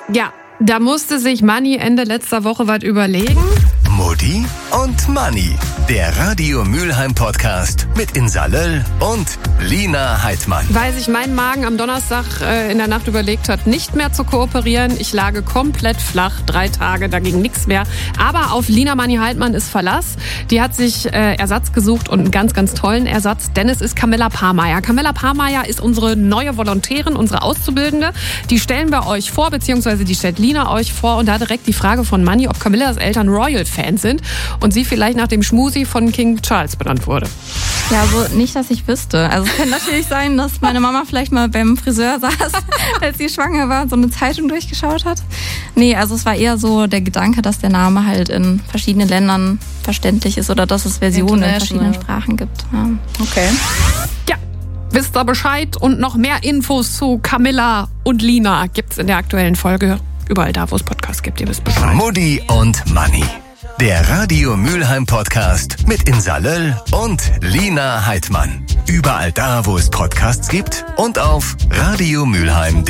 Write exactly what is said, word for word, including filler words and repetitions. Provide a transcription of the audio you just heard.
Ja, da musste sich Manni Ende letzter Woche was überlegen. Mutti und Manni, der Radio Mülheim Podcast mit Insa Löll und Lina Heidmann. Weil sich mein Magen am Donnerstag äh, in der Nacht überlegt hat, nicht mehr zu kooperieren. Ich lage komplett flach, drei Tage, da ging nichts mehr. Aber auf Lina Manni Heidmann ist Verlass. Die hat sich äh, Ersatz gesucht und einen ganz, ganz tollen Ersatz, denn es ist Camilla Pahrmeier. Camilla Pahrmeier ist unsere neue Volontärin, unsere Auszubildende. Die stellen wir euch vor, beziehungsweise die stellt Lina euch vor. Und da direkt die Frage von Manni, ob Camillas Eltern Royal-Fans sind und sie vielleicht nach dem Schmusi von King Charles benannt wurde. Ja, also nicht, dass ich wüsste. Also es könnte natürlich sein, dass meine Mama vielleicht mal beim Friseur saß, als sie schwanger war, so eine Zeitung durchgeschaut hat. Nee, also es war eher so der Gedanke, dass der Name halt in verschiedenen Ländern verständlich ist oder dass es Versionen in verschiedenen Sprachen gibt. Ja. Okay. Ja, wisst ihr Bescheid und noch mehr Infos zu Camilla und Lina gibt's in der aktuellen Folge. Überall da, wo es Podcasts gibt, ihr wisst Bescheid. Mutti und Manni, der Radio Mülheim Podcast mit Insa Löll und Lina Heidmann. Überall da, wo es Podcasts gibt und auf radiomülheim punkt de.